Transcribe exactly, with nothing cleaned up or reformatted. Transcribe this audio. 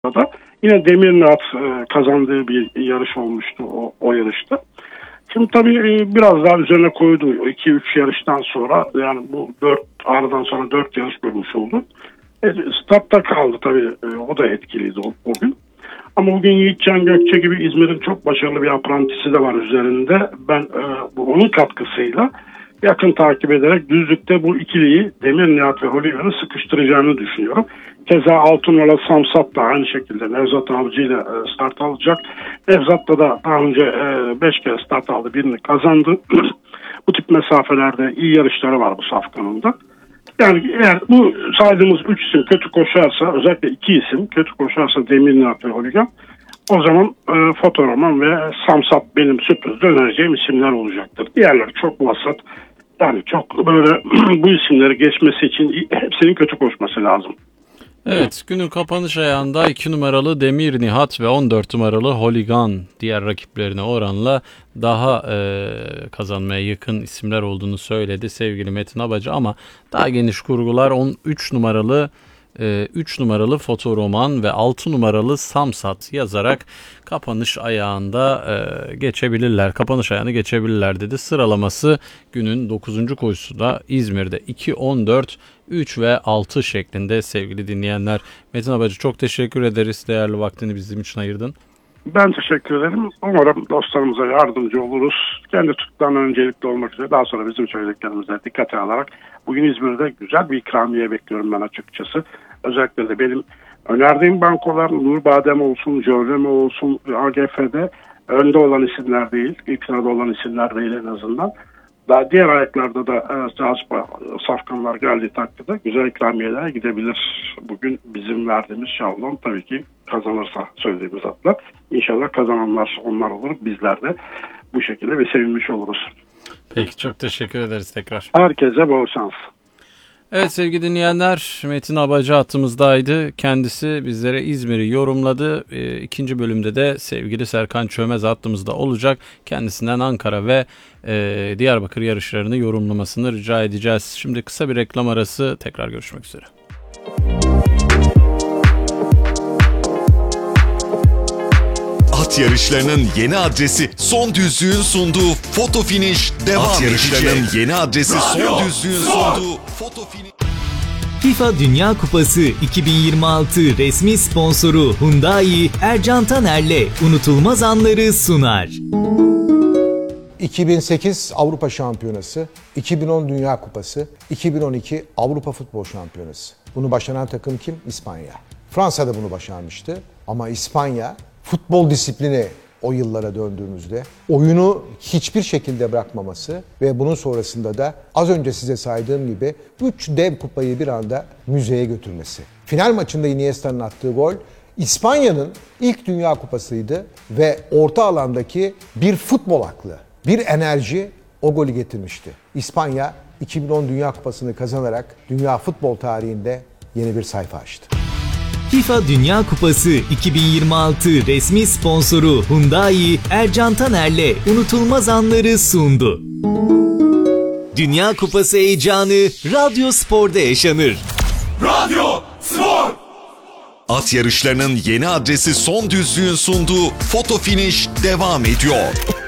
da. Yine Demirnihat e, kazandığı bir yarış olmuştu o, o yarışta. Şimdi tabii e, biraz daha üzerine koydu iki üç yarıştan sonra, yani bu dört aradan sonra dört yarış görmüş oldu. E, startta kaldı tabii, e, o da etkiliydi o, o gün. Ama bugün Yiğitcan Gökçe gibi İzmir'in çok başarılı bir aprantisi de var üzerinde. Ben e, bu onun katkısıyla yakın takip ederek düzlükte bu ikiliyi Demirnihat ve Holigan'ı sıkıştıracağını düşünüyorum. Keza altı numaralı Samsat da aynı şekilde Nevzat Avcı ile start alacak. Nevzat'ta da daha önce beş kere start aldı, birini kazandı. Bu tip mesafelerde iyi yarışları var bu safkanın da. Yani eğer bu saydığımız üç isim kötü koşarsa, özellikle iki isim kötü koşarsa Demirnihat ve Holigan, o zaman e, Fotoroman ve Samsat benim sürpriz önereceğim isimler olacaktır. Diğerleri çok vasat. Yani çok böyle bu isimleri geçmesi için hepsinin kötü koşması lazım. Evet, günün kapanış ayağında iki numaralı Demirnihat ve on dört numaralı Holigan diğer rakiplerine oranla daha e, kazanmaya yakın isimler olduğunu söyledi sevgili Metin Abacı, ama daha geniş kurgular on üç numaralı üç numaralı Fotoroman ve altı numaralı Samsat yazarak kapanış ayağında e, geçebilirler. Kapanış ayağını geçebilirler dedi. Sıralaması günün dokuzuncu koşusu da İzmir'de iki, on dört, üç ve altı şeklinde sevgili dinleyenler. Metin Abacı, çok teşekkür ederiz. Değerli vaktini bizim için ayırdın. Ben teşekkür ederim. Umarım dostlarımıza yardımcı oluruz. Kendi tutuklarından öncelikli olmak üzere, daha sonra bizim söylediklerimize dikkate alarak bugün İzmir'de güzel bir ikramiye bekliyorum ben açıkçası. Özellikle de benim önerdiğim bankolar Nur Badem olsun, Jöleme olsun, A G F'de önde olan isimler değil, ilk sırada olan isimler değil en azından. Daha diğer ayaklarda da e, safkanlar geldiği takdirde güzel ikramiyeler gidebilir. Bugün bizim verdiğimiz şablon tabii ki kazanırsa söylediğimiz atlar. İnşallah kazananlar onlar olur. Bizler de bu şekilde bir sevinmiş oluruz. Peki, çok teşekkür ederiz tekrar. Herkese bol şans. Evet sevgili dinleyenler, Metin Abacı hattımızdaydı. Kendisi bizlere İzmir'i yorumladı. E, ikinci bölümde de sevgili Serkan Çömez hattımızda olacak. Kendisinden Ankara ve e, Diyarbakır yarışlarını yorumlamasını rica edeceğiz. Şimdi kısa bir reklam arası, tekrar görüşmek üzere. At yarışlarının yeni adresi Son Düzlüğün sunduğu Foto Finish devam edecek. At yarışlarının yeni adresi Son Düzlüğün sunduğu Foto Finish. FIFA Dünya Kupası iki bin yirmi altı resmi sponsoru Hyundai Ercan Taner'le unutulmaz anları sunar. iki bin sekiz Avrupa Şampiyonası, iki bin on Dünya Kupası, iki bin on iki Avrupa Futbol Şampiyonası. Bunu başaran takım kim? İspanya. Fransa da bunu başarmıştı ama İspanya futbol disiplini o yıllara döndüğümüzde oyunu hiçbir şekilde bırakmaması ve bunun sonrasında da az önce size saydığım gibi üç dev kupayı bir anda müzeye götürmesi. Final maçında Iniesta'nın attığı gol İspanya'nın ilk Dünya Kupası'ydı ve orta alandaki bir futbol aklı, bir enerji o golü getirmişti. İspanya iki bin on Dünya Kupası'nı kazanarak dünya futbol tarihinde yeni bir sayfa açtı. FIFA Dünya Kupası iki bin yirmi altı resmi sponsoru Hyundai Ercan Taner'le unutulmaz anları sundu. Dünya Kupası heyecanı Radyo Spor'da yaşanır. Radyo Spor! At yarışlarının yeni adresi Son Düzlüğün sunduğu Foto Finish devam ediyor.